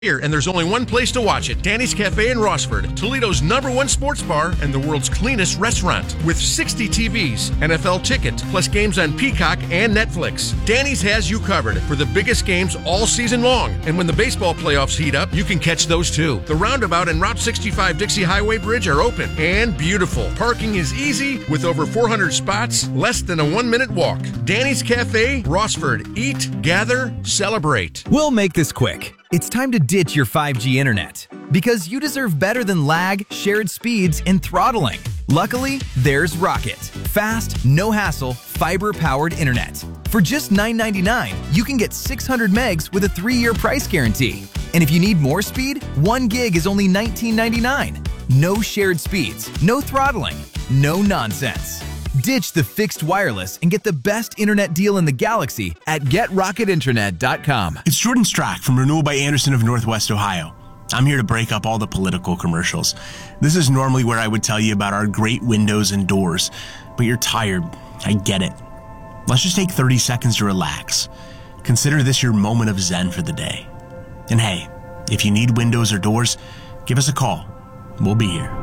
Here, and there's only one place to watch it. Danny's Cafe in Rossford, Toledo's #1 sports bar and the world's cleanest restaurant. With 60 TVs, NFL tickets, plus games on Peacock and Netflix. Danny's has you covered for the biggest games all season long. And when the baseball playoffs heat up, you can catch those too. The roundabout and Route 65 Dixie Highway Bridge are open and beautiful. Parking is easy with over 400 spots, less than a 1-minute walk. Danny's Cafe, Rossford. Eat, gather, celebrate. We'll make this quick. It's time to ditch your 5G internet because you deserve better than lag, shared speeds, and throttling. Luckily, there's Rocket. Fast, no hassle, fiber-powered internet. For just $9.99, you can get 600 megs with a 3-year price guarantee. And if you need more speed, 1 gig is only $19.99. No shared speeds, no throttling, no nonsense. Ditch the fixed wireless and get the best internet deal in the galaxy at GetRocketInternet.com. It's Jordan Strack from Renewal by Andersen of Northwest Ohio. I'm here to break up all the political commercials. This is normally where I would tell you about our great windows and doors, but you're tired. I get it. Let's just take 30 seconds to relax. Consider this your moment of zen for the day. And hey, if you need windows or doors, give us a call. We'll be here.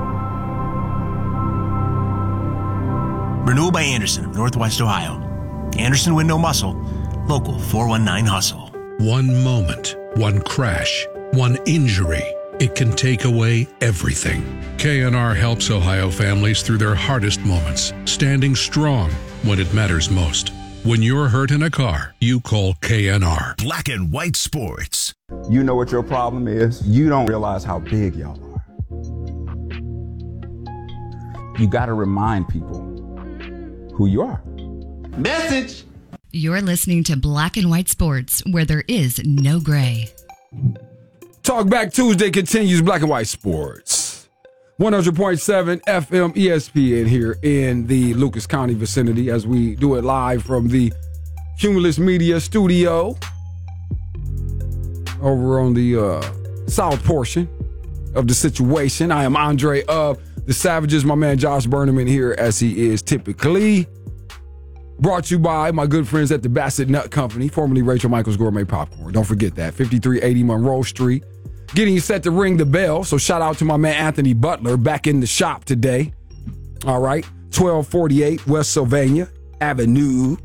Renewal by Andersen of Northwest Ohio. Andersen Window Muscle, Local 419 Hustle. One moment, one crash, one injury. It can take away everything. KNR helps Ohio families through their hardest moments, standing strong when it matters most. When you're hurt in a car, you call KNR. Black and White Sports. You know what your problem is. You don't realize how big y'all are. You got to remind people who you are. Message. You're listening to Black and White Sports, where there is no gray. Talkback Tuesday continues. Black and White Sports. 100.7 FM ESPN here in the Lucas County vicinity as we do it live from the Cumulus Media studio over on the south portion of the situation. I am Andre of the Savages, my man Josh Burnham in here as he is typically. Brought to you by my good friends at the Bassett Nut Company, formerly Rachel Michaels Gourmet Popcorn. Don't forget that, 5380 Monroe Street. Getting you set to ring the bell, so shout out to my man Anthony Butler back in the shop today. All right, 1248 West Sylvania Avenue,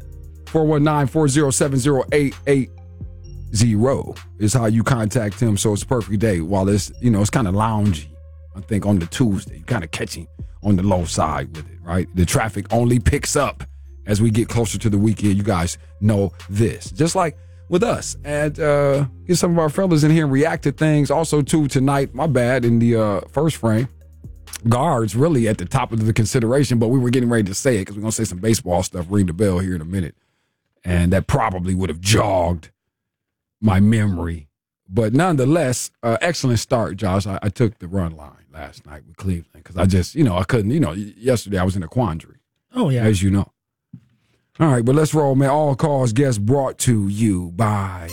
419-407-0880 is how you contact him, so it's a perfect day while it's, it's kind of loungy. I think on the Tuesday, you kind of catch him on the low side with it, right? The traffic only picks up as we get closer to the weekend. You guys know this. Just like with us. And get some of our fellas in here and react to things. Also, too, tonight, my bad, in the first frame, guards really at the top of the consideration, but we were getting ready to say it because we're going to say some baseball stuff, ring the bell here in a minute. And that probably would have jogged my memory. But nonetheless, excellent start, Josh. I took the run line last night with Cleveland because I just, I couldn't, yesterday I was in a quandary. Oh, yeah. As you know. All right, but let's roll, man. All calls, guests brought to you by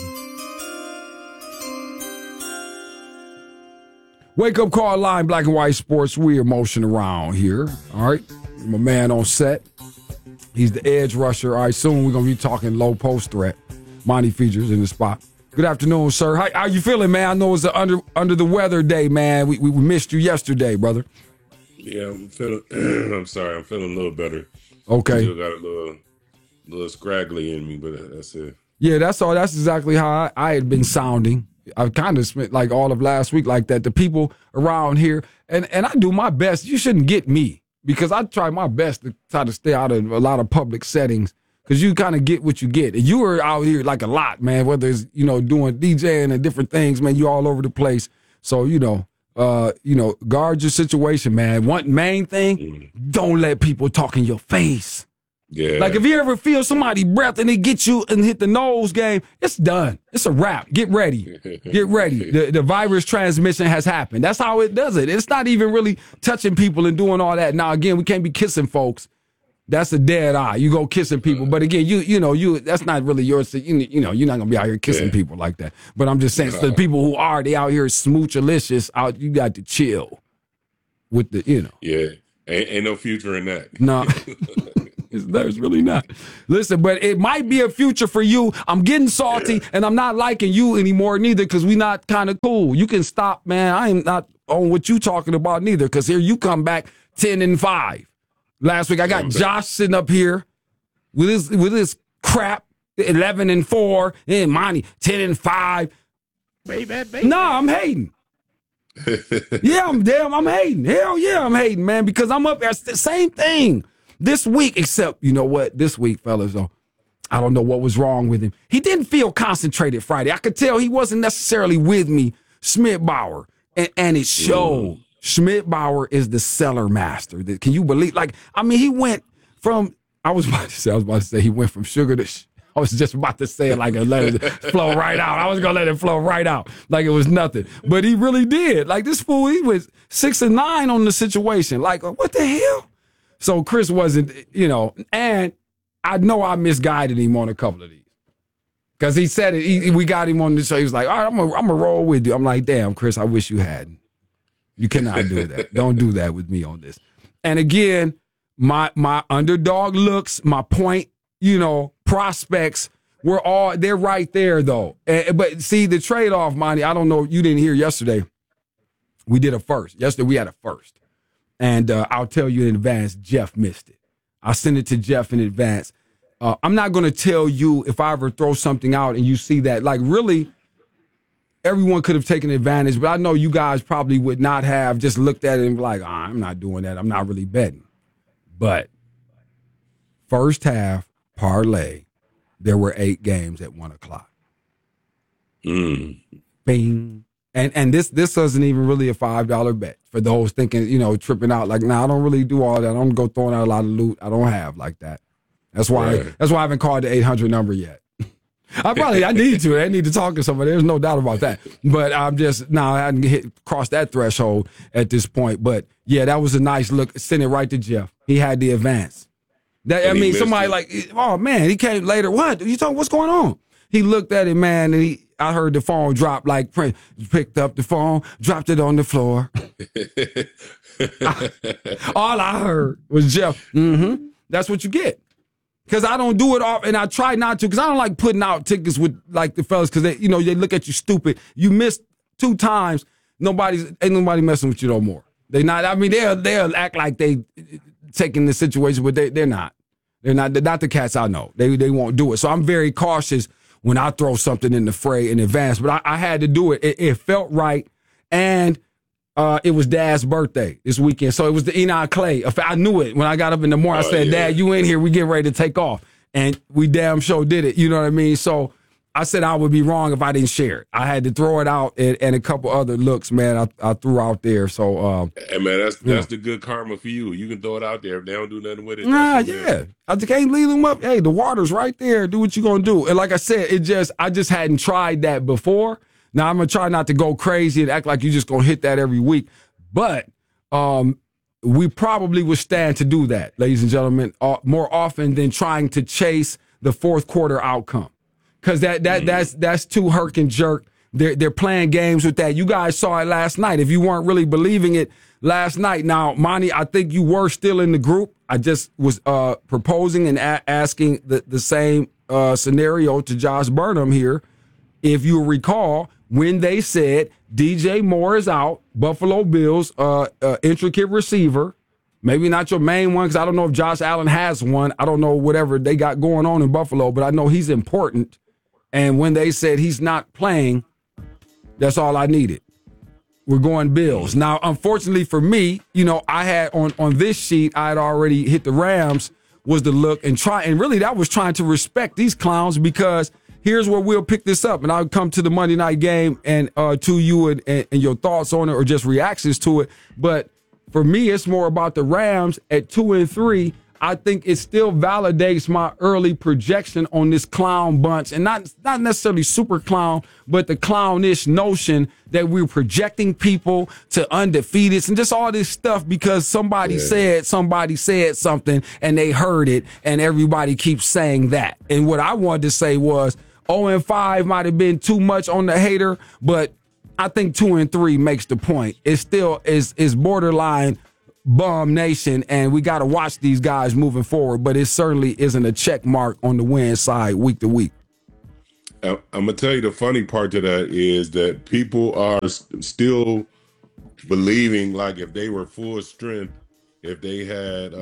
Wake Up Call Line, Black and White Sports. We emotion around here. All right, my man on set. He's the edge rusher. All right, soon we're going to be talking low post threat. Monty Features in the spot. Good afternoon, sir. How you feeling, man? I know it's an under the weather day, man. We missed you yesterday, brother. Yeah, I'm feeling. I'm sorry. I'm feeling a little better. Okay. Still got a little scraggly in me, but that's it. Yeah, that's all. That's exactly how I had been sounding. I've kind of spent like all of last week like that. The people around here, and I do my best. You shouldn't get me because I try my best to try to stay out of a lot of public settings. Because you kind of get what you get. And you were out here like a lot, man, whether it's, doing DJing and different things, man, you all over the place. So, guard your situation, man. One main thing, don't let people talk in your face. Yeah. Like if you ever feel somebody breath and they get you and hit the nose game, it's done. It's a wrap. Get ready. Get ready. The virus transmission has happened. That's how it does it. It's not even really touching people and doing all that. Now, again, we can't be kissing folks. That's a dead eye. You go kissing people, but again, you that's not really yours. You're not gonna be out here kissing people like that. But I'm just saying, so the people who are they out here smooch-alicious, you got to chill with the. Yeah, ain't no future in that. No. There's really not. Listen, but it might be a future for you. I'm getting salty, and I'm not liking you anymore neither because we not kind of cool. You can stop, man. I am not on what you talking about neither because here you come back 10-5. Last week I got Josh sitting up here with his crap 11-4, and Monty 10-5. Baby. No, I'm hating. Yeah, I'm hating. Hell yeah, I'm hating, man, because I'm up there. Same thing this week, except, you know what? This week, fellas, though, I don't know what was wrong with him. He didn't feel concentrated Friday. I could tell he wasn't necessarily with me, Schmidt-Bauer, and it showed. Schmidt-Bauer is the seller master. Can you believe? Like, I mean, he went from, I was about to say he went from sugar to I was just about to say it like a let it flow right out. I was going to let it flow right out like it was nothing. But he really did. Like this fool, he was 6-9 on the situation. Like, what the hell? So Chris wasn't, and I know I misguided him on a couple of these. Because he said it, we got him on the show. He was like, all right, I'm going to roll with you. I'm like, damn, Chris, I wish you hadn't. You cannot do that. Don't do that with me on this. And again, my underdog looks, my point, prospects they're right there though. But see the trade-off, Monty, I don't know, you didn't hear yesterday. We did a first. Yesterday we had a first. And I'll tell you in advance, Jeff missed it. I sent it to Jeff in advance. I'm not going to tell you if I ever throw something out and you see that. Like really, everyone could have taken advantage, but I know you guys probably would not have just looked at it and be like, I'm not doing that. I'm not really betting. But first half, parlay, there were 8 games at 1 o'clock. Bing. And this isn't even really a $5 bet for those thinking, tripping out like, I don't really do all that. I don't go throwing out a lot of loot. I don't have like that. That's why I haven't called the 800 number yet. I need to. I need to talk to somebody. There's no doubt about that. But I'm just, I hadn't crossed that threshold at this point. But yeah, that was a nice look. Send it right to Jeff. He had the advance. Somebody like, oh man, he came later. What? You talking? What's going on? He looked at it, man, and I heard the phone drop like Prince. Picked up the phone, dropped it on the floor. All I heard was Jeff. That's what you get. Because I don't do it off, and I try not to, because I don't like putting out tickets with like the fellas, because they look at you stupid. You missed 2 times. Ain't nobody messing with you no more. They not. I mean, they'll act like they taking the situation, but they're not. They're not the cats I know. They won't do it. So I'm very cautious when I throw something in the fray in advance. But I had to do it. It felt right, and it was Dad's birthday this weekend. So it was the Enoch Clay. I knew it when I got up in the morning. I said, Dad, you in here? We getting ready to take off, and we damn sure did it. You know what I mean? So I said I would be wrong if I didn't share it. I had to throw it out, and a couple other looks, man, I threw out there. So, hey, man, that's the good karma for you. You can throw it out there if they don't do nothing with it. Yeah. I just can't leave them up. Hey, the water's right there. Do what you gonna do. And like I said, I just hadn't tried that before. Now I'm gonna try not to go crazy and act like you're just gonna hit that every week. But we probably would stand to do that, ladies and gentlemen, more often than trying to chase the fourth quarter outcome. Because that's too herk and jerk. They're playing games with that. You guys saw it last night. If you weren't really believing it last night. Now, Monty, I think you were still in the group. I just was proposing and asking the same scenario to Josh Burnham here. If you recall, when they said DJ Moore is out, Buffalo Bills, intricate receiver, maybe not your main one, because I don't know if Josh Allen has one. I don't know whatever they got going on in Buffalo, but I know he's important. And when they said he's not playing, that's all I needed. We're going Bills. Now, unfortunately for me, I had on this sheet, I had already hit the Rams was the look and really that was trying to respect these clowns, because here's where we'll pick this up, and I'll come to the Monday night game and to you and your thoughts on it or just reactions to it. But for me, it's more about the Rams at 2-3. I think it still validates my early projection on this clown bunch, and not necessarily super clown, but the clownish notion that we're projecting people to undefeateds and just all this stuff because somebody said something and they heard it, and everybody keeps saying that. And what I wanted to say was 0-5 might have been too much on the hater, but I think 2-3 makes the point. It still is borderline bum nation, and we got to watch these guys moving forward. But it certainly isn't a check mark on the win side week to week. I'm gonna tell you the funny part to that is that people are still believing like if they were full strength, if they had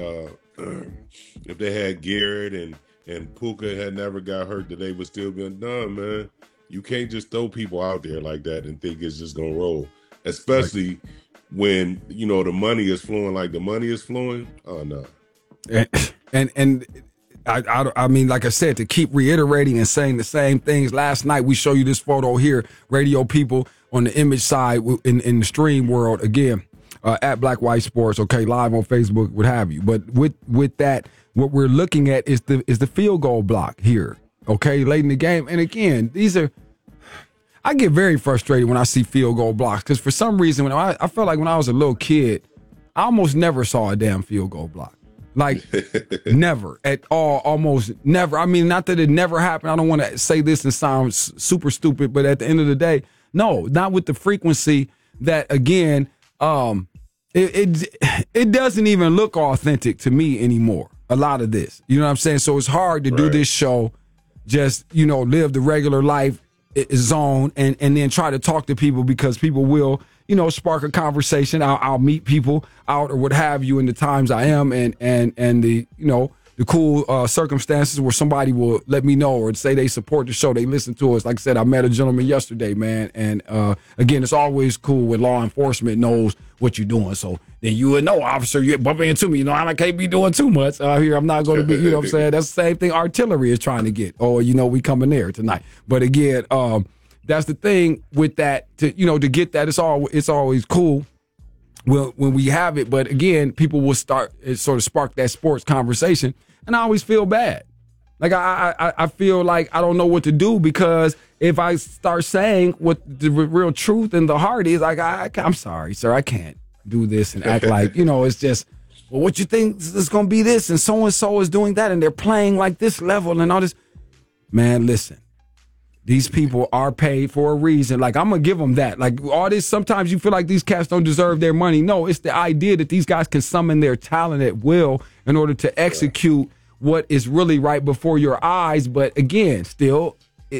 Garrett and Puka had never got hurt, that they would still be done, man. You can't just throw people out there like that and think it's just gonna roll, especially when the money is flowing like the money is flowing. Oh no. And I mean, like I said, to keep reiterating and saying the same things. Last night we show you this photo here, radio people on the image side in the stream world again, at Black White Sports, okay, live on Facebook, what have you. But with that, what we're looking at is the field goal block here, okay, late in the game. And again, I get very frustrated when I see field goal blocks because for some reason I felt like when I was a little kid, I almost never saw a damn field goal block. Like, never at all, almost never. I mean, not that it never happened. I don't want to say this and sound super stupid, but at the end of the day, no, not with the frequency that, again, it doesn't even look authentic to me anymore, a lot of this. You know what I'm saying? So it's hard to do this show, just, live the regular life zone and then try to talk to people because people will, spark a conversation. I'll meet people out or what have you in the times I am and the, the cool circumstances where somebody will let me know or say they support the show. They listen to us. Like I said, I met a gentleman yesterday, man. And again, it's always cool when law enforcement knows what you're doing. So then you would know, officer, you're bumping into me. I can't be doing too much here. I'm not going to be, you know what I'm saying? That's the same thing artillery is trying to get. Or, we coming there tonight. But again, that's the thing with that, to get that, it's always cool when we have it. But again, people will sort of spark that sports conversation. And I always feel bad. Like I feel like I don't know what to do because if I start saying what the real truth and the heart is, like I'm sorry, sir, I can't do this and act like, it's just, well, what you think is going to be this and so is doing that and they're playing like this level and all this. Man, listen. These people are paid for a reason. Like, I'm going to give them that. Like, all this, sometimes you feel like these cats don't deserve their money. No, it's the idea that these guys can summon their talent at will in order to execute what is really right before your eyes. But again, still,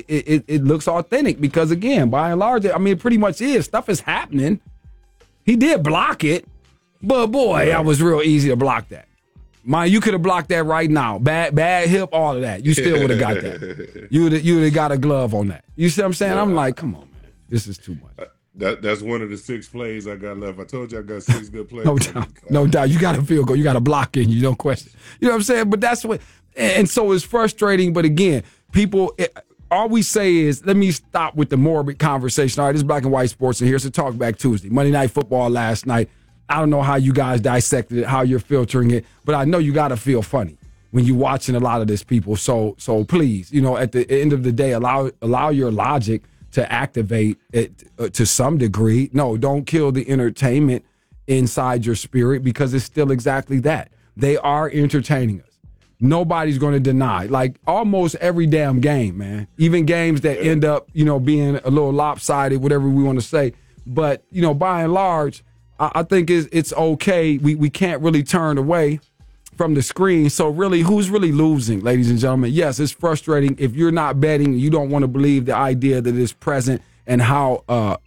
it looks authentic because, again, by and large, I mean, it pretty much is. Stuff is happening. He did block it. But, boy, that was real easy to block that. Man, you could have blocked that right now. Bad hip, all of that. You still would have got that. You would have got a glove on that. You see what I'm saying? I'm like, come on, man. This is too much. That's one of the 6 plays I got left. I told you I got 6 good plays. No doubt. You got a field goal. You got a block in you. Don't question. You know what I'm saying? But that's what. And so it's frustrating. But again, people, all we say is, let me stop with the morbid conversation. All right, this is Black and White Sports, and here's the Talk Back Tuesday. Monday Night Football last night. I don't know how you guys dissected it, how you're filtering it, but I know you got to feel funny when you're watching a lot of this, people. So please, at the end of the day, allow your logic to activate it to some degree. No, don't kill the entertainment inside your spirit because it's still exactly that. They are entertaining us. Nobody's going to deny. Like almost every damn game, man. Even games that end up, being a little lopsided, whatever we want to say. But, by and large, I think it's okay. We can't really turn away from the screen. So really, who's really losing, ladies and gentlemen? Yes, it's frustrating. If you're not betting, you don't want to believe the idea that it's present and how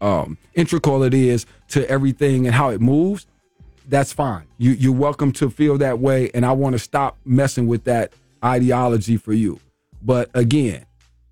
integral it is to everything and how it moves. That's fine. You're welcome to feel that way, and I want to stop messing with that ideology for you. But again,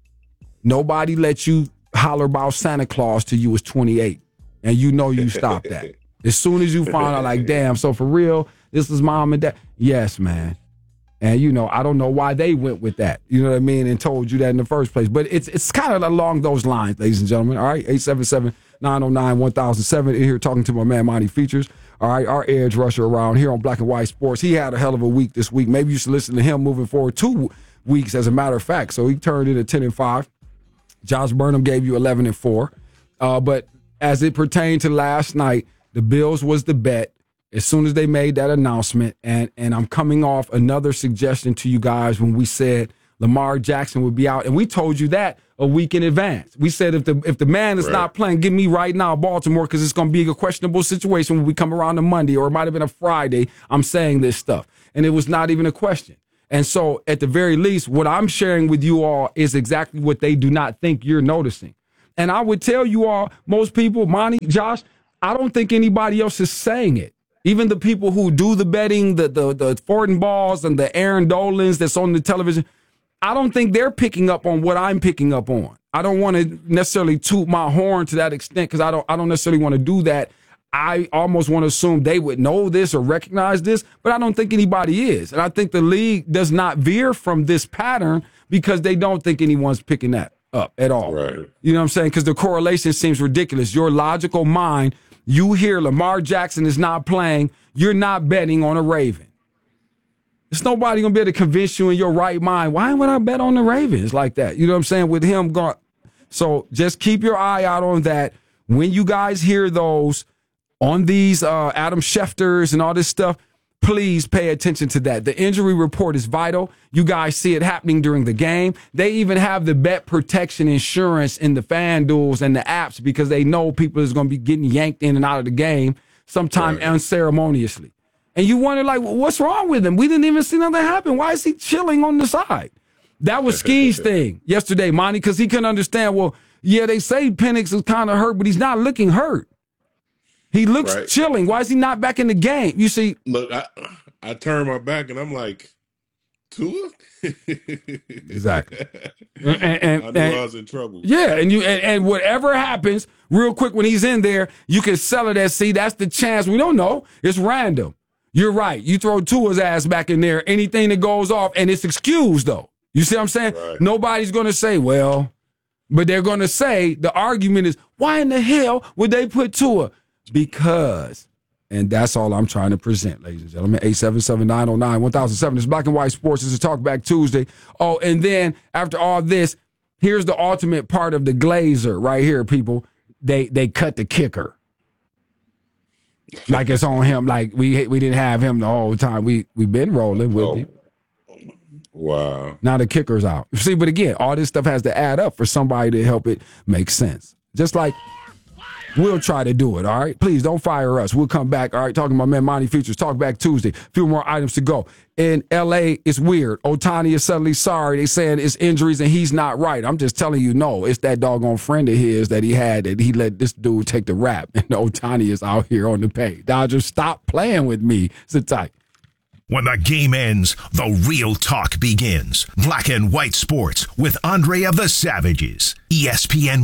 nobody let you holler about Santa Claus till you was 28, and you stopped that. As soon as you find out, like, damn, so for real, this is mom and dad. Yes, man. And, I don't know why they went with that, you know what I mean, and told you that in the first place. But it's kind of along those lines, ladies and gentlemen. All right, 877-909-1007. In here talking to my man, Monty Features. All right, our edge rusher around here on Black and White Sports. He had a hell of a week this week. Maybe you should listen to him moving forward 2 weeks, as a matter of fact. So he turned in at 10-5. Josh Burnham gave you 11-4. But as it pertained to last night, the Bills was the bet as soon as they made that announcement. And I'm coming off another suggestion to you guys when we said, Lamar Jackson would be out. And we told you that a week in advance. We said if the man is not playing, give me right now Baltimore, because it's going to be a questionable situation when we come around to Monday, or it might have been a Friday. I'm saying this stuff. And it was not even a question. And so at the very least, what I'm sharing with you all is exactly what they do not think you're noticing. And I would tell you all, most people, Monty, Josh, I don't think anybody else is saying it. Even the people who do the betting, the Forden Balls and the Aaron Dolans that's on the television, I don't think they're picking up on what I'm picking up on. I don't want to necessarily toot my horn to that extent, because I don't necessarily want to do that. I almost want to assume they would know this or recognize this, but I don't think anybody is. And I think the league does not veer from this pattern because they don't think anyone's picking that up at all. Right. You know what I'm saying? Because the correlation seems ridiculous. Your logical mind, you hear Lamar Jackson is not playing, you're not betting on a Raven. There's nobody going to be able to convince you in your right mind, why would I bet on the Ravens like that? You know what I'm saying? With him gone. So just keep your eye out on that. When you guys hear those on these Adam Schefters and all this stuff, please pay attention to that. The injury report is vital. You guys see it happening during the game. They even have the bet protection insurance in the FanDuels and the apps, because they know people is going to be getting yanked in and out of the game sometime unceremoniously. And you wonder, like, what's wrong with him? We didn't even see nothing happen. Why is he chilling on the side? That was Ski's thing yesterday, Monty, because he couldn't understand, well, yeah, they say Penix is kind of hurt, but he's not looking hurt. He looks chilling. Why is he not back in the game? You see, look, I turn my back and I'm like, Tua? Exactly. And I knew I was in trouble. Yeah, and whatever happens, real quick when he's in there, you can sell it as, see, that's the chance. We don't know. It's random. You're right. You throw Tua's ass back in there, anything that goes off, and it's excused, though. You see what I'm saying? Right. Nobody's going to say, well, but they're going to say, the argument is, why in the hell would they put Tua? Because, and that's all I'm trying to present, ladies and gentlemen. 877-909-1007. It's Black and White Sports. It's a Talkback Tuesday. Oh, and then after all this, here's the ultimate part of the Glazer right here, people. They cut the kicker. Like it's on him. Like we didn't have him the whole time. We've been rolling with him. Wow. Now the kicker's out. See, but again, all this stuff has to add up for somebody to help it make sense. Just like we'll try to do it, all right? Please don't fire us. We'll come back, all right? Talking about Man Monty Features, Talkback Tuesday. A few more items to go. In L.A., it's weird. Ohtani is suddenly sorry. They saying it's injuries and he's not right. I'm just telling you, no. It's that doggone friend of his that he had that he let this dude take the rap. And Ohtani is out here on the pay. Dodgers, stop playing with me. Sit tight. When the game ends, the real talk begins. Black and White Sports with Andre of the Savages. ESPN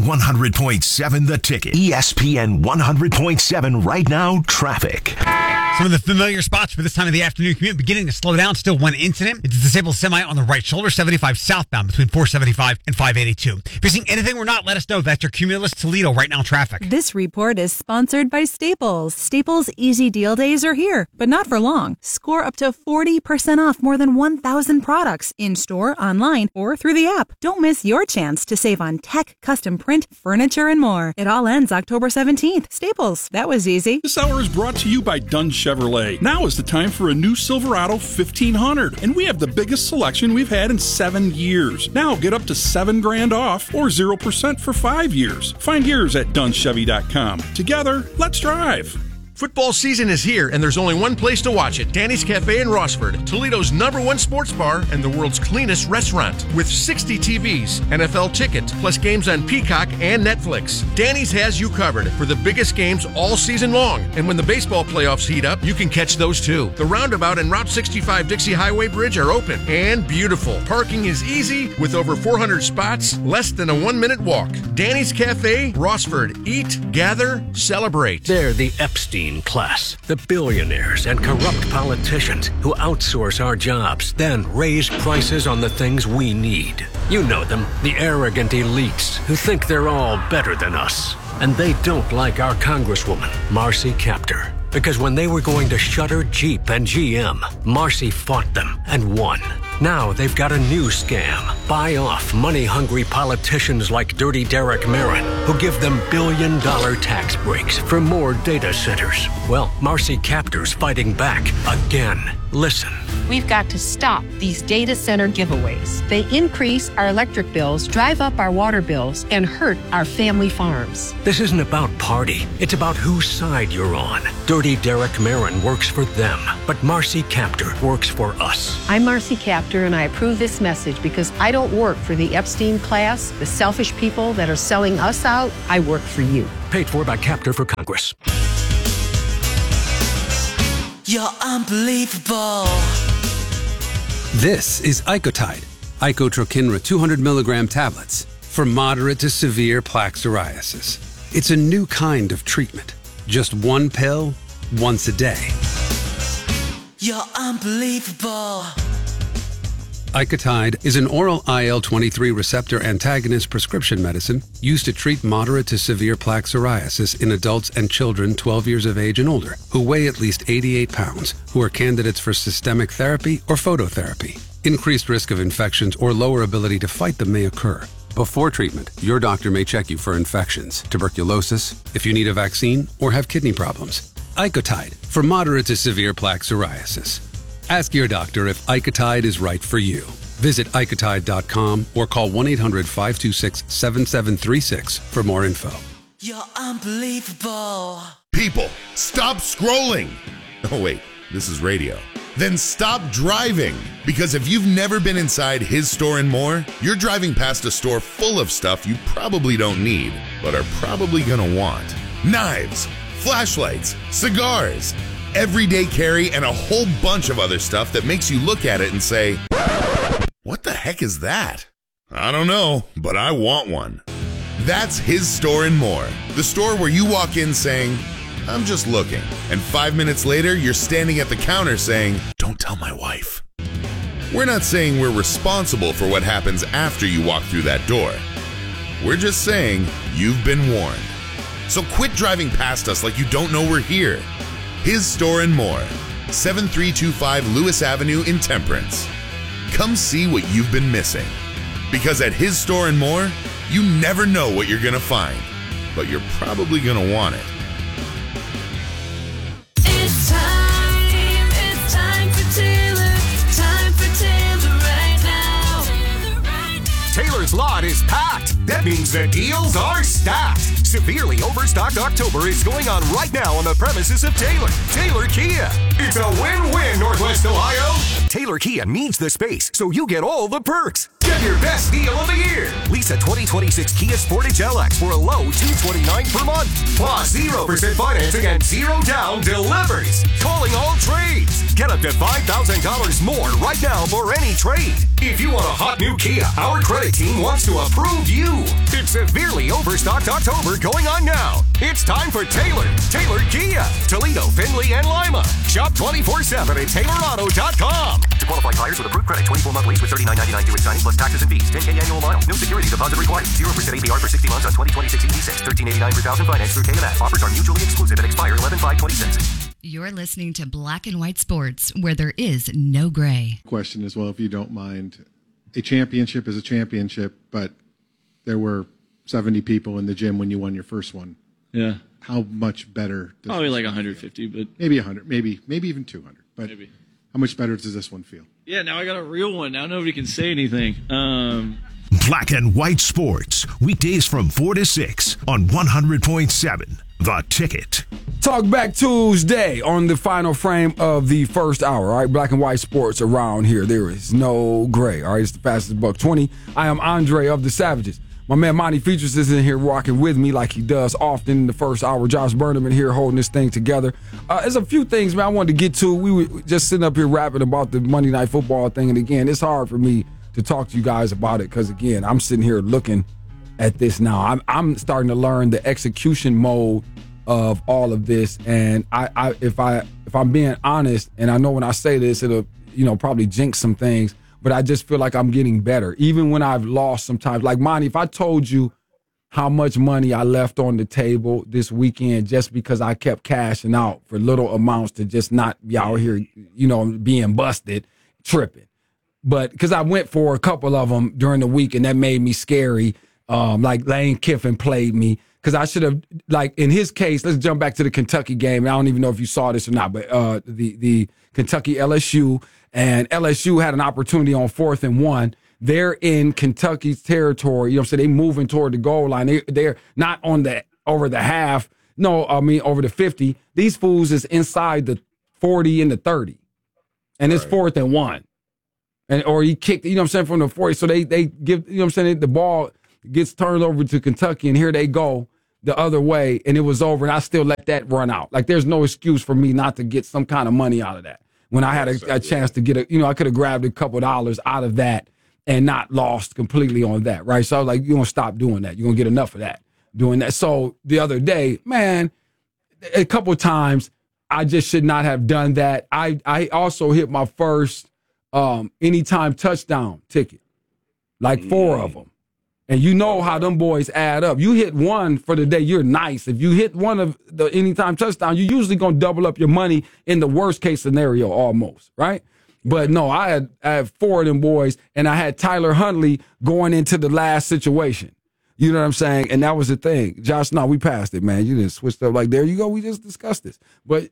100.7 The Ticket. ESPN 100.7 Right Now Traffic. Some of the familiar spots for this time of the afternoon commute beginning to slow down. Still one incident. It's a disabled semi on the right shoulder, 75 southbound between 475 and 582. If you're seeing anything we're not, let us know. That's your Cumulus Toledo Right Now Traffic. This report is sponsored by Staples. Staples Easy Deal Days are here, but not for long. Score up to 40% off more than 1,000 products in-store, online, or through the app. Don't miss your chance to save on tech, custom print, furniture, and more. It all ends October 17th. Staples. That was easy. This hour is brought to you by Dunn Chevrolet. Now is the time for a new Silverado 1500, and we have the biggest selection we've had in 7 years. Now get up to $7,000 off or 0% for 5 years. Find yours at DunnChevy.com. Together, let's drive. Football season is here, and there's only one place to watch it. Danny's Cafe in Rossford, Toledo's #1 sports bar and the world's cleanest restaurant. With 60 TVs, NFL tickets, plus games on Peacock and Netflix. Danny's has you covered for the biggest games all season long. And when the baseball playoffs heat up, you can catch those too. The roundabout and Route 65 Dixie Highway Bridge are open and beautiful. Parking is easy with over 400 spots, less than a 1-minute walk. Danny's Cafe, Rossford. Eat, gather, celebrate. They're the Epstein class, the billionaires and corrupt politicians who outsource our jobs, then raise prices on the things we need. You know them, the arrogant elites who think they're all better than us. And they don't like our Congresswoman, Marcy Kaptur. Because when they were going to shutter Jeep and GM, Marcy fought them and won. Now they've got a new scam. Buy off money-hungry politicians like Dirty Derek Marin, who give them billion-dollar tax breaks for more data centers. Well, Marcy Kaptur's fighting back again. Listen. We've got to stop these data center giveaways. They increase our electric bills, drive up our water bills, and hurt our family farms. This isn't about party. It's about whose side you're on. Dirty Derek Marin works for them, but Marcy Kaptur works for us. I'm Marcy Kaptur, and I approve this message because I don't work for the Epstein class, the selfish people that are selling us out. I work for you. Paid for by Kaptur for Congress. You're unbelievable. This is Icotide, Icotrokinra 200 milligram tablets for moderate to severe plaque psoriasis. It's a new kind of treatment. Just one pill, once a day. You're unbelievable. Icotide is an oral IL-23 receptor antagonist prescription medicine used to treat moderate to severe plaque psoriasis in adults and children 12 years of age and older who weigh at least 88 pounds, who are candidates for systemic therapy or phototherapy. Increased risk of infections or lower ability to fight them may occur. Before treatment, your doctor may check you for infections, tuberculosis, if you need a vaccine, or have kidney problems. Icotide for moderate to severe plaque psoriasis. Ask your doctor if Icotide is right for you. Visit Icotide.com or call 1-800-526-7736 for more info. You're unbelievable. People, stop scrolling. Oh, wait, this is radio. Then stop driving. Because if you've never been inside His Store and More, you're driving past a store full of stuff you probably don't need, but are probably gonna want. Knives, flashlights, cigars, everyday carry, and a whole bunch of other stuff that makes you look at it and say, what the heck is that? I don't know, but I want one. That's His Store and More, the store where you walk in saying, I'm just looking, and 5 minutes later, you're standing at the counter saying, don't tell my wife. We're not saying we're responsible for what happens after you walk through that door. We're just saying you've been warned. So quit driving past us like you don't know we're here. His Store and More, 7325 Lewis Avenue in Temperance. Come see what you've been missing. Because at His Store and More, you never know what you're gonna find, but you're probably gonna want it. It's time for Taylor. Time for Taylor right now. Taylor's lot is packed. That means the deals are stacked. Severely overstocked October is going on right now on the premises of Taylor Kia. It's a win-win, Northwest Ohio. Taylor Kia needs the space, so you get all the perks. Get your best deal of the year. Lease a 2026 Kia Sportage LX for a low $229 per month. Plus 0% financing and 0 down delivers. Calling all trades. Get up to $5,000 more right now for any trade. If you want a hot new Kia, our credit team wants to approve you. It's severely overstocked October going on now. It's time for Taylor Kia. Toledo, Findlay, and Lima. Shop 24/7 at TaylorAuto.com. To qualified buyers with approved credit, 24-month lease with $39.99 due at signing plus taxes and fees. 10K annual mile. No security deposit required. 0% APR for 60 months on 2026 EV6. $13.89 per thousand finance through KMS. Offers are mutually exclusive and expire 11/5/26. You're listening to Black and White Sports, where there is no gray. Question as well, if you don't mind. A championship is a championship, but there were 70 people in the gym when you won your first one. Yeah. How much better? Probably like 150, but maybe 100, maybe even 200. But maybe. How much better does this one feel? Yeah, now I got a real one. Now nobody can say anything. Black and White Sports, weekdays from 4 to 6 on 100.7 The Ticket. Talk Back Tuesday on the final frame of the first hour. All right, Black and White Sports around here. There is no gray. All right, it's the fastest buck 20. I am Andre of the Savages. My man Monty Features is in here rocking with me like he does often in the first hour. Josh Burnham in here holding this thing together. There's a few things, man, I wanted to get to. We were just sitting up here rapping about the Monday Night Football thing. And again, it's hard for me to talk to you guys about it because, again, I'm sitting here looking at this now. I'm starting to learn the execution mode of all of this. And if I'm being honest, and I know when I say this, it'll probably jinx some things, but I just feel like I'm getting better. Even when I've lost sometimes. Like, Monty, if I told you how much money I left on the table this weekend just because I kept cashing out for little amounts to just not be out here, being busted, tripping. But because I went for a couple of them during the week, and that made me scary. Like Lane Kiffin played me because I should have, like in his case, let's jump back to the Kentucky game. I don't even know if you saw this or not, but the Kentucky LSU, and LSU had an opportunity on 4th and 1. They're in Kentucky's territory. You know what I'm saying? They moving toward the goal line. They're not on over the half. No, I mean over the 50. These fools is inside the 40 and the 30. And it's 4th and 1. Or he kicked, you know what I'm saying, from the 40. So they give, you know what I'm saying, the ball gets turned over to Kentucky, and here they go the other way, and it was over, and I still let that run out. Like, there's no excuse for me not to get some kind of money out of that. When I had a chance to get I could have grabbed a couple dollars out of that and not lost completely on that, right? So I was like, you're going to stop doing that. You're going to get enough of that, doing that. So the other day, man, a couple of times, I just should not have done that. I also hit my first anytime touchdown ticket, like 4 of them. And you know how them boys add up. You hit one for the day, you're nice. If you hit one of the anytime touchdown, you're usually going to double up your money in the worst case scenario almost, right? But no, I had 4 of them boys, and I had Tyler Huntley going into the last situation. You know what I'm saying? And that was the thing. Josh, no, we passed it, man. You just switched up like, there you go. We just discussed this. But,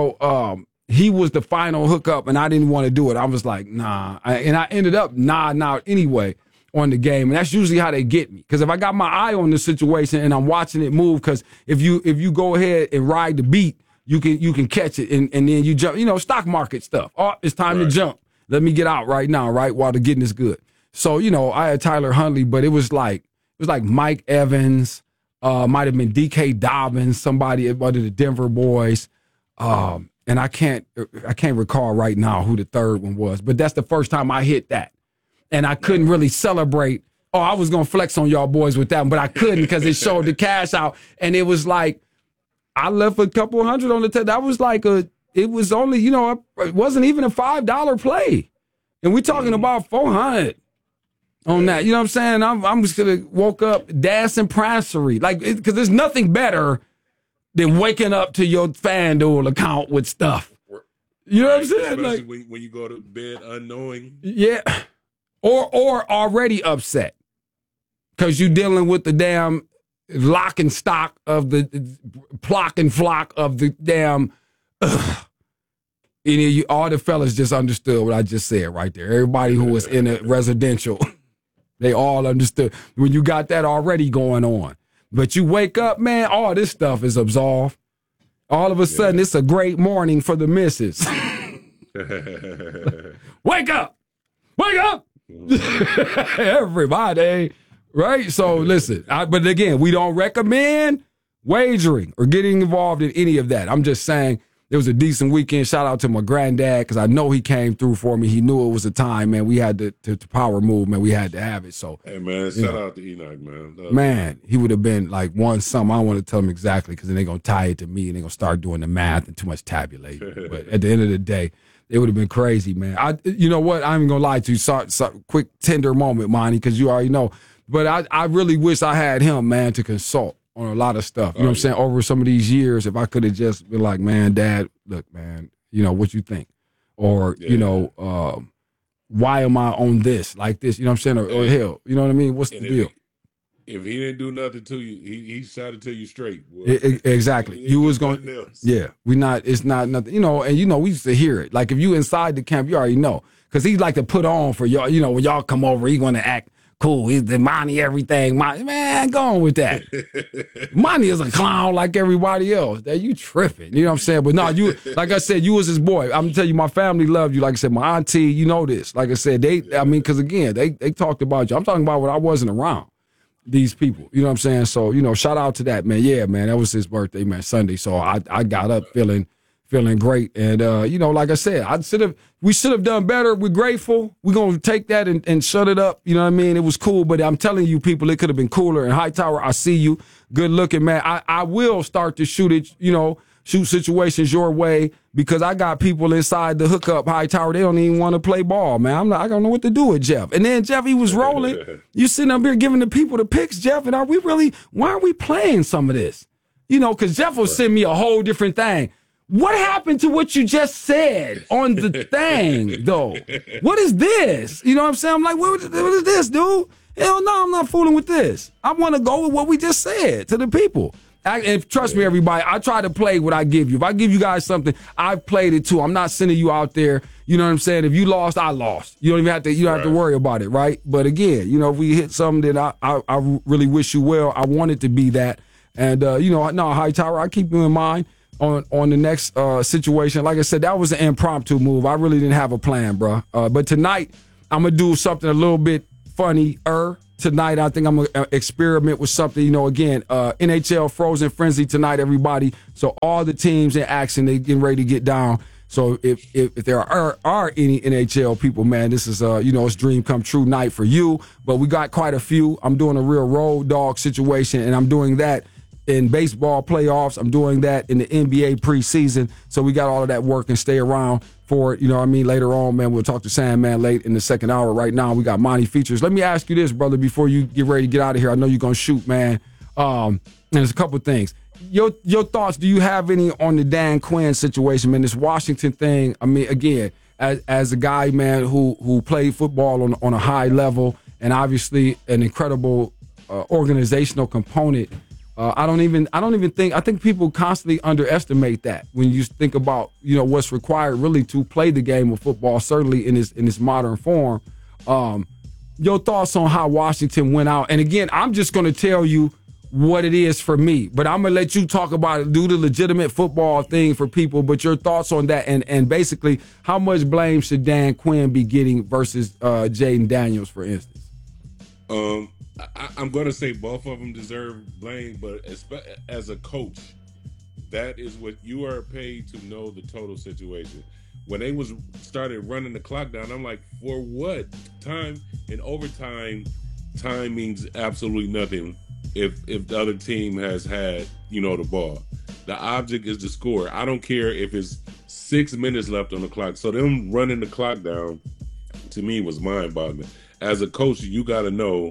he was the final hookup, and I didn't want to do it. I was like, nah. And I ended up nodding out anyway on the game. And that's usually how they get me. Because if I got my eye on the situation and I'm watching it move, because if you go ahead and ride the beat, you can catch it, and then you jump, stock market stuff. Oh, it's time to jump. Let me get out right now, right, while the getting is good. So, I had Tyler Huntley, but it was like Mike Evans, might have been DK Dobbins, somebody, one of the Denver boys. And I can't recall right now who the third one was, but that's the first time I hit that. And I couldn't really celebrate. Oh, I was going to flex on y'all boys with that one, but I couldn't because it showed the cash out. And it was like, I left a couple hundred on the table. That was like it was only, it wasn't even a $5 play. And we're talking about 400 on that. You know what I'm saying? I'm just going to woke up dancing prancery. Like, because there's nothing better than waking up to your FanDuel account with stuff. You know what I'm saying? Especially when you go to bed unknowing. Yeah. Or already upset because you're dealing with the damn lock and stock of the plock and flock of the damn. All the fellas just understood what I just said right there. Everybody who was in a residential, they all understood when you got that already going on. But you wake up, man, all this stuff is absolved. All of a sudden, it's a great morning for the missus. Wake up! Wake up! Everybody, right? So listen, but again, we don't recommend wagering or getting involved in any of that. I'm just saying it was a decent weekend. Shout out to my granddad because I know he came through for me. He knew it was a time, man. We had to power move, man. We had to have it. So, hey, man, shout out to Enoch, man. Man, he would have been like won some. I don't want to tell him exactly because then they're going to tie it to me and they're going to start doing the math and too much tabulating. But at the end of the day, it would have been crazy, man. You know what? I'm going to lie to you. So, quick tender moment, Monty, because you already know. But I really wish I had him, man, to consult on a lot of stuff. You know what I'm saying? Over some of these years, if I could have just been like, man, Dad, look, man, what you think? Or, why am I on this, like this? You know what I'm saying? Or hell, you know what I mean? What's the deal? If he didn't do nothing to you, he shouted to you straight. Exactly. You was going, it's not nothing, and we used to hear it. Like if you inside the camp, you already know. Because he like to put on for y'all, when y'all come over, he going to act cool. He's the Monty everything. Man, go on with that. Monty is a clown like everybody else. That you tripping. You know what I'm saying? But no, you, like I said, you was his boy. I'm going to tell you, my family loved you. Like I said, my auntie, you know this. Like I said, because again, they talked about you. I'm talking about when I wasn't around these people. You know what I'm saying? So, shout out to that, man. Yeah, man, that was his birthday, man, Sunday. So I got up feeling great. And, like I said, we should have done better. We're grateful. We're going to take that and shut it up. You know what I mean? It was cool, but I'm telling you, people, it could have been cooler. And Hightower, I see you. Good looking, man. I will start to shoot it, shoot situations your way because I got people inside the hookup Hightower. They don't even want to play ball, man. I don't know what to do with Jeff. And then Jeff, he was rolling. You sitting up here giving the people the picks, Jeff, and why are we playing some of this? Because Jeff will send me a whole different thing. What happened to what you just said on the thing, though? What is this? You know what I'm saying? I'm like, what is this, dude? Hell no, I'm not fooling with this. I want to go with what we just said to the people. Trust me, everybody, I try to play what I give you. If I give you guys something, I've played it too. I'm not sending you out there. You know what I'm saying? If you lost, I lost. You don't even have to. You don't have to worry about it, right? But again, if we hit something that I really wish you well. I want it to be that. And Hightower, I keep you in mind on the next situation. Like I said, that was an impromptu move. I really didn't have a plan, bro. But tonight, I'm gonna do something a little bit funnier. Tonight, I think I'm going to experiment with something, again, NHL Frozen Frenzy tonight, everybody. So all the teams in action, they getting ready to get down. So if there are any NHL people, man, this is, it's dream come true night for you. But we got quite a few. I'm doing a real road dog situation, and I'm doing that in baseball playoffs. I'm doing that in the NBA preseason. So we got all of that work and stay around for it. Later on, man, we'll talk to Sam, man, late in the second hour. Right now, we got Monty Features. Let me ask you this, brother, before you get ready to get out of here. I know you're going to shoot, man. And there's a couple things. Your thoughts, do you have any on the Dan Quinn situation, man, this Washington thing? I mean, again, as a guy, man, who played football on a high level and obviously an incredible organizational component, I think people constantly underestimate that when you think about, what's required really to play the game of football, certainly in this modern form. Your thoughts on how Washington went out. And again, I'm just going to tell you what it is for me, but I'm going to let you talk about it, do the legitimate football thing for people, but your thoughts on that and basically how much blame should Dan Quinn be getting versus Jaden Daniels, for instance? I'm going to say both of them deserve blame, but as a coach, that is what you are paid to know the total situation. When they started running the clock down, I'm like, for what? Time in overtime, time means absolutely nothing if the other team has had, the ball. The object is to score. I don't care if it's 6 minutes left on the clock. So them running the clock down, to me, was mind-boggling. As a coach, you got to know,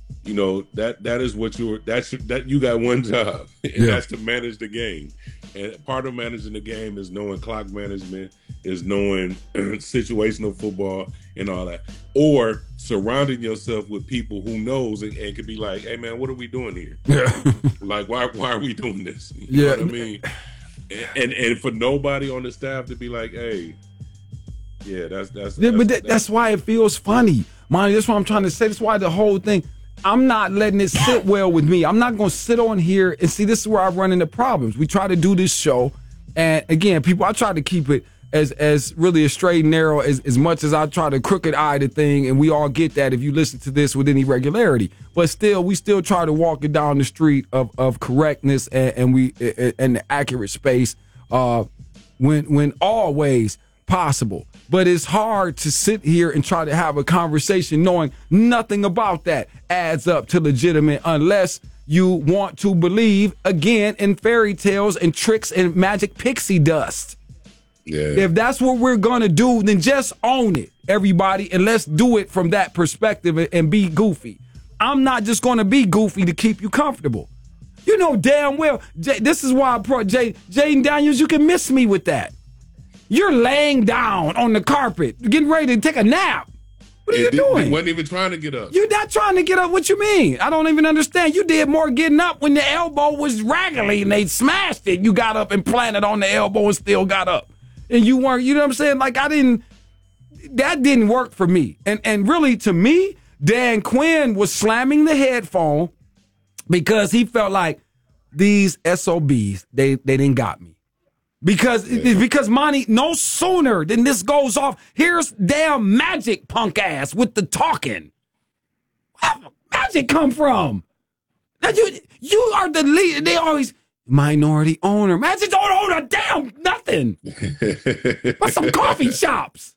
that is what you got one job, and that's to manage the game. And part of managing the game is knowing clock management, is knowing situational football and all that, or surrounding yourself with people who knows and could be like, hey man, what are we doing here? Like, why are we doing this? You know what I mean? And for nobody on the staff to be like, hey, that's why it feels funny, man. That's what I'm trying to say. That's why the whole thing, I'm not letting it sit well with me. I'm not going to sit on here and see, this is where I run into problems. We try to do this show, and again, people, I try to keep it as really a straight and narrow as much as I try to crooked eye the thing, and we all get that if you listen to this with any regularity. But still, we still try to walk it down the street of correctness and the accurate space when always possible. But it's hard to sit here and try to have a conversation knowing nothing about that adds up to legitimate unless you want to believe, again, in fairy tales and tricks and magic pixie dust. Yeah. If that's what we're going to do, then just own it, everybody, and let's do it from that perspective and be goofy. I'm not just going to be goofy to keep you comfortable. You know damn well, this is why Jaden Daniels, you can miss me with that. You're laying down on the carpet, getting ready to take a nap. What are you doing? He wasn't even trying to get up. You're not trying to get up? What you mean? I don't even understand. You did more getting up when the elbow was raggedy and they smashed it. You got up and planted on the elbow and still got up. And you weren't, you know what I'm saying? Like, that didn't work for me. And really, to me, Dan Quinn was slamming the headphone because he felt like these SOBs, they didn't got me. Because Monty, no sooner than this goes off, here's damn Magic punk ass with the talking. Where Magic come from? Now you are the leader. They always minority owner. Magic don't own a damn nothing. But some coffee shops.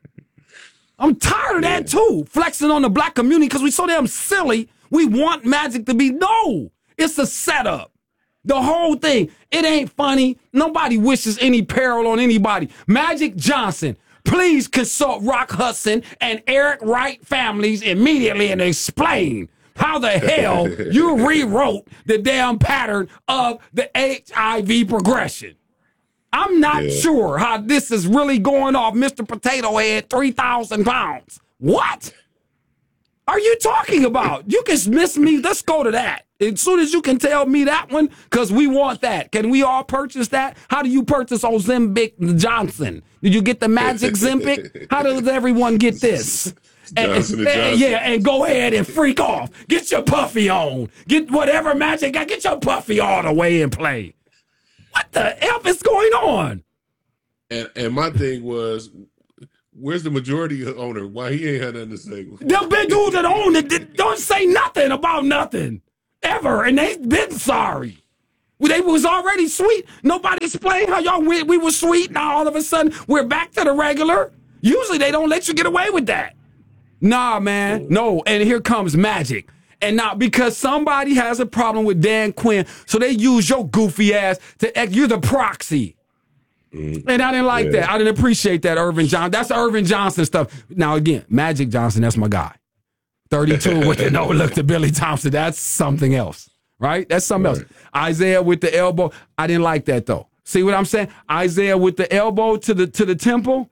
I'm tired of that too. Flexing on the black community because we so damn silly. We want Magic to be. No, it's a setup. The whole thing, it ain't funny. Nobody wishes any peril on anybody. Magic Johnson, please consult Rock Hudson and Eric Wright families immediately and explain how the hell you rewrote the damn pattern of the HIV progression. I'm not sure how this is really going off Mr. Potato Head, 3,000 pounds. What are you talking about? You can miss me. Let's go to that. As soon as you can tell me that one, because we want that. Can we all purchase that? How do you purchase Ozempic Johnson? Did you get the Magic Zempic? How does everyone get this? Johnson. And go ahead and freak off. Get your puffy on. Get whatever magic. Get your puffy all the way and play. What the F is going on? And my thing was, where's the majority owner? Why he ain't had nothing to say? Them big dudes that own it don't say nothing about nothing ever, and they've been sorry. They was already sweet. Nobody explained how y'all we were sweet. Now all of a sudden we're back to the regular. Usually they don't let you get away with that. Nah, man. No. And here comes Magic. And now because somebody has a problem with Dan Quinn, so they use your goofy ass to act. You're the proxy. And I didn't like that. I didn't appreciate that, Irvin Johnson. That's Irvin Johnson stuff. Now, again, Magic Johnson, that's my guy. 32 with the no look to Billy Thompson. That's something else, right? That's something else. Isaiah with the elbow. I didn't like that, though. See what I'm saying? Isaiah with the elbow to the temple.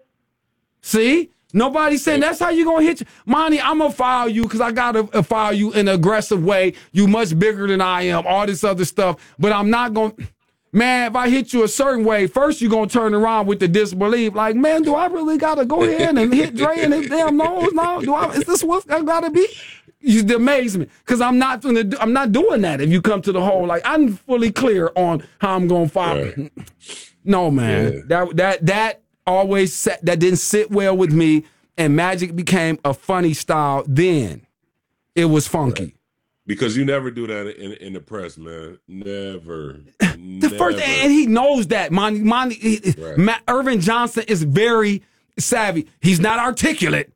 See? Nobody saying that's how you going to hit you. Monty, I'm going to foul you because I got to foul you in an aggressive way. You much bigger than I am, all this other stuff. But I'm not going to. Man, if I hit you a certain way, first you're going to turn around with the disbelief. Like, man, do I really got to go ahead and hit Dre in his damn nose now? Is this what I got to be? The amazement. Because I'm not doing that if you come to the whole. Like, I'm fully clear on how I'm going to foul. Right. No, man. Yeah. That always that didn't sit well with me, and Magic became a funny style. Then it was funky. Right. Because you never do that in the press, man. Never. First, and he knows that. Irvin Johnson is very savvy. He's not articulate.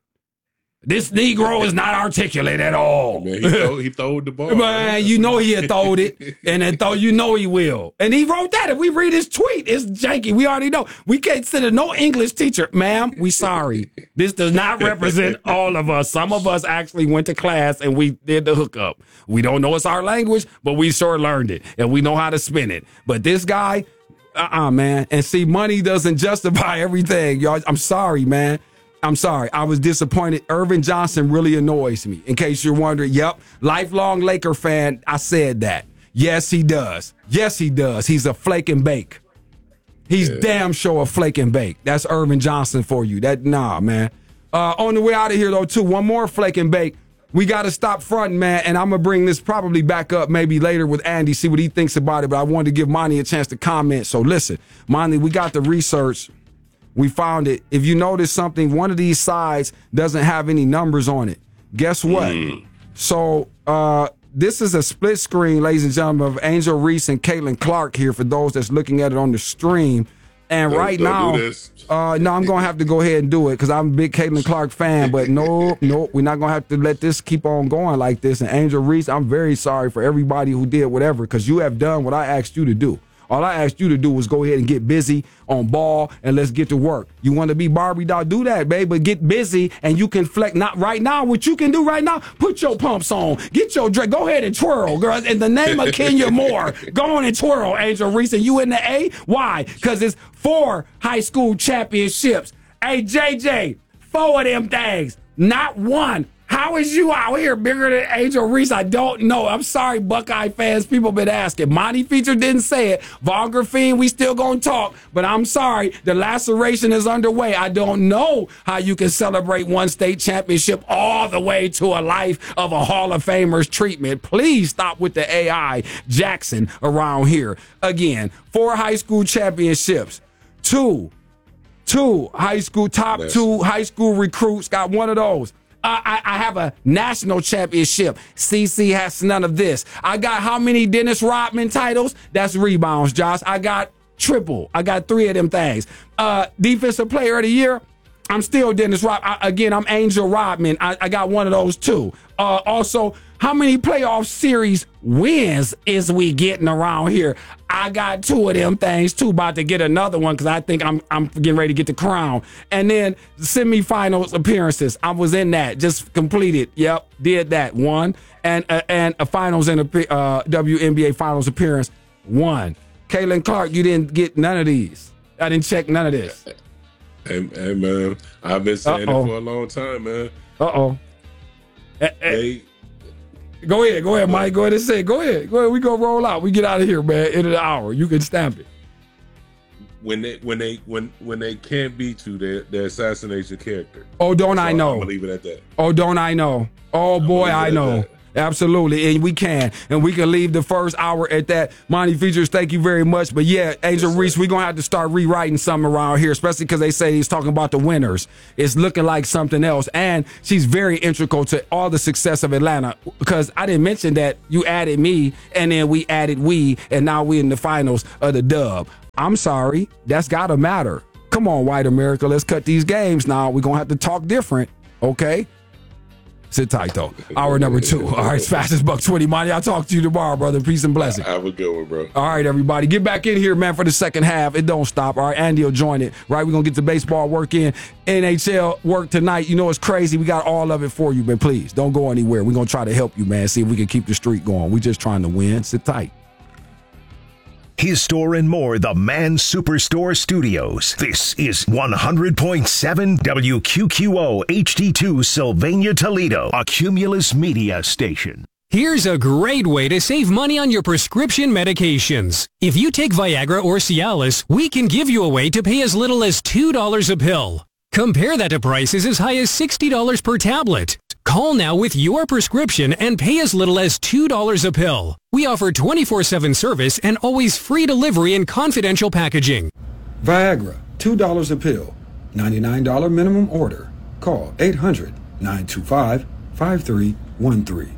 This Negro is not articulate at all. Man, he throwed the ball. Man, you know he had throwed it, and then you know he will. And he wrote that. If we read his tweet, it's janky. We already know. We can't send a no English teacher. Ma'am, we sorry. This does not represent all of us. Some of us actually went to class, and we did the hookup. We don't know it's our language, but we sure learned it, and we know how to spin it. But this guy, man. And see, money doesn't justify everything, y'all. I'm sorry, man. I'm sorry. I was disappointed. Irvin Johnson really annoys me. In case you're wondering, yep, lifelong Laker fan, I said that. Yes, he does. Yes, he does. He's a flake and bake. He's damn sure a flake and bake. That's Irvin Johnson for you. Nah, man. On the way out of here, though, too, one more flake and bake. We got to stop fronting, man, and I'm going to bring this probably back up maybe later with Andy, see what he thinks about it, but I wanted to give Monty a chance to comment. So listen, Monty, we got the research. We found it. If you notice something, one of these sides doesn't have any numbers on it. Guess what? So this is a split screen, ladies and gentlemen, of Angel Reese and Caitlin Clark here for those that's looking at it on the stream. And right now, no, I'm going to have to go ahead and do it because I'm a big Caitlin Clark fan. But no, we're not going to have to let this keep on going like this. And Angel Reese, I'm very sorry for everybody who did whatever because you have done what I asked you to do. All I asked you to do was go ahead and get busy on ball and let's get to work. You want to be Barbie doll? Do that, babe, but get busy and you can flex. Not right now. What you can do right now, put your pumps on. Get your dress. Go ahead and twirl, girl. In the name of Kenya Moore, go on and twirl, Angel Reese. And you in the A? Why? Because it's 4 high school championships. Hey, JJ, 4 of them things, not 1. How is you out here bigger than Angel Reese? I don't know. I'm sorry, Buckeye fans. People been asking. Monty Feature didn't say it. Von Graffine, we still gonna talk. But I'm sorry. The laceration is underway. I don't know how you can celebrate 1 state championship all the way to a life of a Hall of Famer's treatment. Please stop with the AI Jackson around here. Again, 4 high school championships. 2 high school, top 2 high school recruits got one of those. I have a national championship. CC has none of this. I got how many Dennis Rodman titles? That's rebounds, Josh. I got triple. I got 3 of them things. Defensive player of the year, I'm still Dennis Rodman. Again, I'm Angel Rodman. I got one of those too. Also, how many playoff series wins is we getting around here? I got 2 of them things too. About to get another one because I think I'm getting ready to get the crown. And then semifinals appearances. I was in that. Just completed. Yep, did that. 1 and a finals and a WNBA finals appearance. 1. Kaylin Clark, you didn't get none of these. I didn't check none of this. Hey man, I've been saying it for a long time, man. Hey. Go ahead, Mike. Go ahead and say it. Go ahead. We go roll out. We get out of here, man. End of the hour. You can stamp it. When they can't beat you, they assassinate your character. Oh, don't I know? I'm gonna leave it at that. Oh, don't I know? Oh boy, I know. Absolutely, and we can leave the first hour at that. Monty Features, thank you very much. But yeah, Angel Reese, we're gonna have to start rewriting something around here, especially because they say he's talking about the winners. It's looking like something else, and she's very integral to all the success of Atlanta. Because I didn't mention that you added me, and then we added and now we in the finals of the dub. I'm sorry, that's gotta matter. Come on, white America, let's cut these games now. We're gonna have to talk different, okay? Sit tight, though. Hour number 2. All right, it's fastest $120. Monty, I'll talk to you tomorrow, brother. Peace and blessings. Have a good one, bro. All right, everybody. Get back in here, man, for the second half. It don't stop. All right, Andy will join it. Right, we're going to get the baseball work in. NHL work tonight. You know it's crazy. We got all of it for you, man. Please, don't go anywhere. We're going to try to help you, man. See if we can keep the streak going. We're just trying to win. Sit tight. His Store and More, the Man Superstore Studios. This is 100.7 WQQO HD2 Sylvania, Toledo, a Cumulus Media station. Here's a great way to save money on your prescription medications. If you take Viagra or Cialis, we can give you a way to pay as little as $2 a pill. Compare that to prices as high as $60 per tablet. Call now with your prescription and pay as little as $2 a pill. We offer 24/7 service and always free delivery and confidential packaging. Viagra, $2 a pill. $99 minimum order. Call 800-925-5313.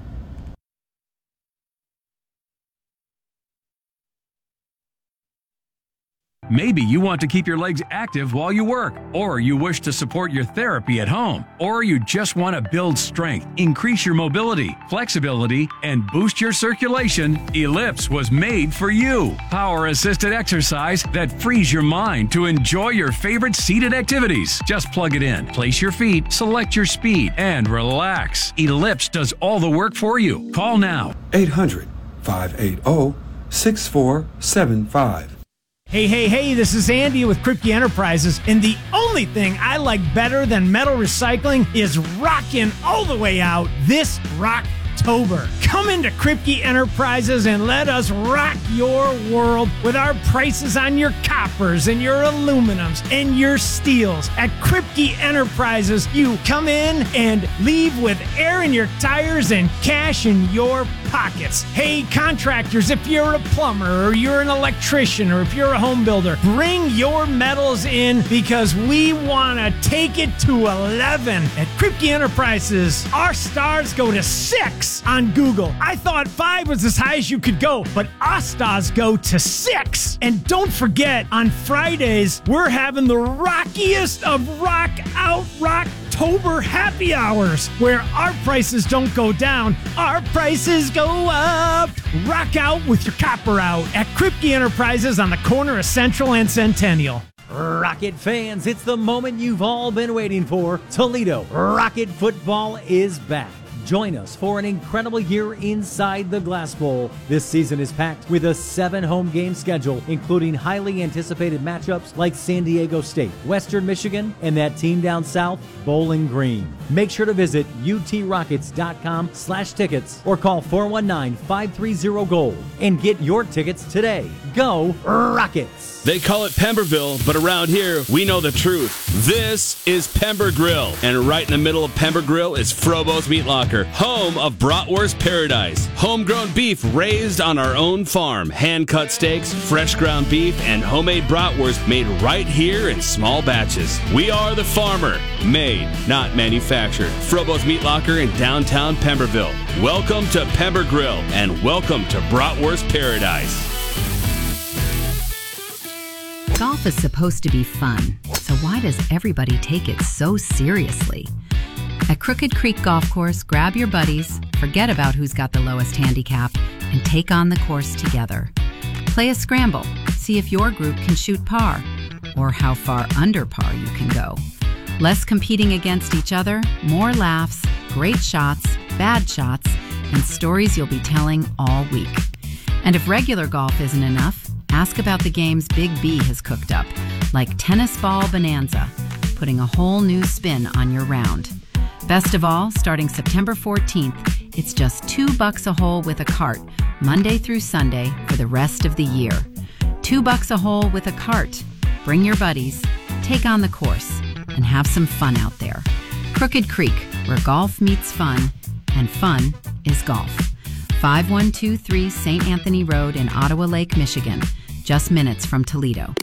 Maybe you want to keep your legs active while you work, or you wish to support your therapy at home, or you just want to build strength, increase your mobility, flexibility, and boost your circulation. Ellipse was made for you. Power-assisted exercise that frees your mind to enjoy your favorite seated activities. Just plug it in, place your feet, select your speed, and relax. Ellipse does all the work for you. Call now. 800-580-6475. Hey, this is Andy with Kripke Enterprises, and the only thing I like better than metal recycling is rocking all the way out this Rocktober. Come into Kripke Enterprises and let us rock your world with our prices on your coppers and your aluminums and your steels. At Kripke Enterprises, you come in and leave with air in your tires and cash in your pockets. Hey, contractors, if you're a plumber or you're an electrician or if you're a home builder, bring your metals in because we want to take it to 11. At Kripke Enterprises, our stars go to 6 on Google. I thought 5 was as high as you could go, but our stars go to 6. And don't forget, on Fridays, we're having the rockiest of rock out Rocktober happy hours, where our prices don't go down, our prices go up. Rock out with your copper out at Kripke Enterprises on the corner of Central and Centennial. Rocket fans, it's the moment you've all been waiting for. Toledo Rocket football is back. Join us for an incredible year inside the Glass Bowl. This season is packed with a 7 home game schedule, including highly anticipated matchups like San Diego State, Western Michigan, and that team down south, Bowling Green. Make sure to visit utrockets.com/tickets or call 419-530-GOLD and get your tickets today. Go Rockets! They call it Pemberville, but around here, we know the truth. This is Pember Grill, and right in the middle of Pember Grill is Frobo's Meat Locker, home of Bratwurst Paradise. Homegrown beef raised on our own farm, hand-cut steaks, fresh ground beef, and homemade bratwurst made right here in small batches. We are the farmer, made, not manufactured. Frobo's Meat Locker in downtown Pemberville. Welcome to Pember Grill, and welcome to Bratwurst Paradise. Golf is supposed to be fun, so why does everybody take it so seriously? At Crooked Creek Golf Course, grab your buddies, forget about who's got the lowest handicap, and take on the course together. Play a scramble, see if your group can shoot par, or how far under par you can go. Less competing against each other, more laughs, great shots, bad shots, and stories you'll be telling all week. And if regular golf isn't enough, Ask about the games Big B has cooked up, like Tennis Ball Bonanza, putting a whole new spin on your round. Best of all, starting September 14th, it's just $2 a hole with a cart, Monday through Sunday for the rest of the year. $2 a hole with a cart. Bring your buddies, take on the course, and have some fun out there. Crooked Creek, where golf meets fun, and fun is golf. 5123 St. Anthony Road in Ottawa Lake, Michigan, just minutes from Toledo.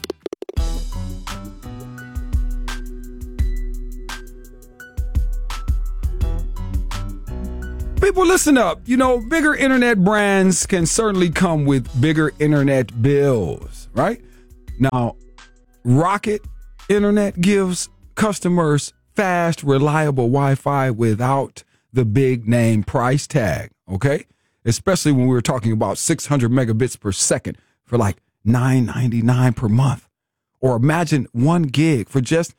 People, listen up. You know, bigger internet brands can certainly come with bigger internet bills, right? Now, Rocket Internet gives customers fast, reliable Wi-Fi without the big name price tag, okay? Especially when we're talking about 600 megabits per second for like $9.99 per month. Or imagine 1 gig for just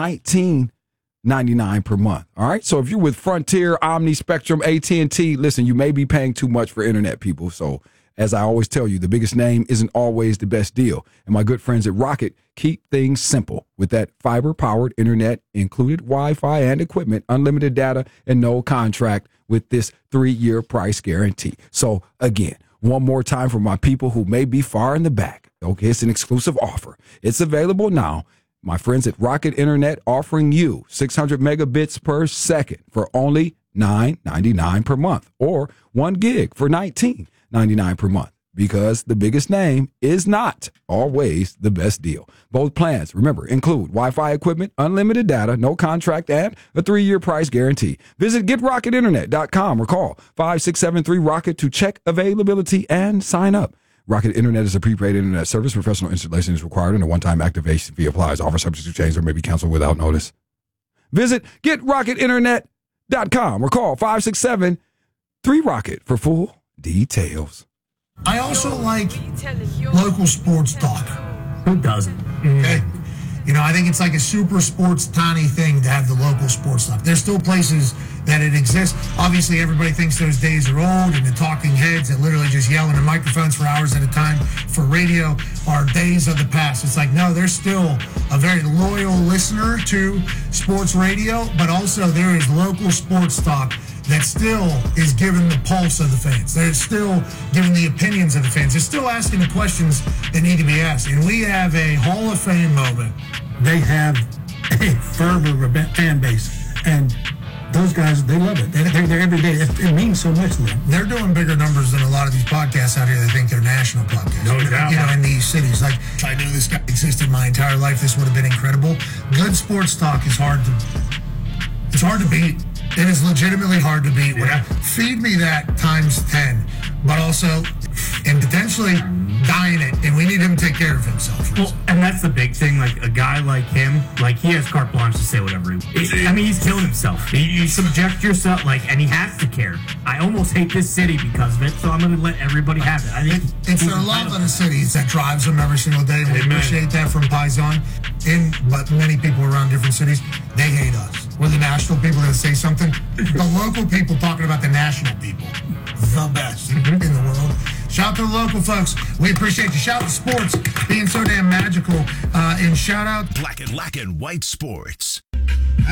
$19.99 per month. All right. So if you're with Frontier, Omni, Spectrum, AT&T, listen, you may be paying too much for internet, people. So as I always tell you, the biggest name isn't always the best deal. And my good friends at Rocket keep things simple with that fiber-powered internet, included Wi-Fi and equipment, unlimited data, and no contract with this 3-year price guarantee. So again, one more time for my people who may be far in the back. Okay, it's an exclusive offer. It's available now. My friends at Rocket Internet offering you 600 megabits per second for only $9.99 per month, or 1 gig for $19.99 per month, because the biggest name is not always the best deal. Both plans, remember, include Wi-Fi equipment, unlimited data, no contract, and a 3-year price guarantee. Visit GetRocketInternet.com or call 5673-ROCKET to check availability and sign up. Rocket Internet is a prepaid internet service. Professional installation is required and a one-time activation fee applies. Offer subject to change or may be canceled without notice. Visit GetRocketInternet.com or call 567-3-ROCKET for full details. I also like local sports talk. Who doesn't? Okay. You know, I think it's like a super sports tiny thing to have the local sports stuff. There's still places that it exists. Obviously, everybody thinks those days are old, and the talking heads that literally just yell into microphones for hours at a time for radio are days of the past. It's like, no, there's still a very loyal listener to sports radio, but also there is local sports talk that still is giving the pulse of the fans. They're still giving the opinions of the fans. They're still asking the questions that need to be asked. And we have a Hall of Fame moment. They have a fervor fan base. And those guys, they love it. They're there every day. It means so much to them. They're doing bigger numbers than a lot of these podcasts out here that think they're national podcasts. No doubt. You know, in these cities. Like, if I knew this guy existed my entire life, this would have been incredible. Good sports talk is hard to beat. It is legitimately hard to beat. Yeah. Feed me that times 10, but also, and potentially dying it, and we need him to take care of himself. Well, and that's the big thing. Like, a guy like him, like, he has carte blanche to say whatever he wants. I mean, he's killed himself. You subject yourself, like, and he has to care. I almost hate this city because of it, so I'm going to let everybody have it. I think it's their love of the cities that drives them every single day. We appreciate that from Paisan, but many people around different cities, they hate us. We're the national people that say something. The local people talking about the national people. The best in the world. Shout out to the local folks. We appreciate you. Shout out to sports being so damn magical. And shout out Black and White Sports.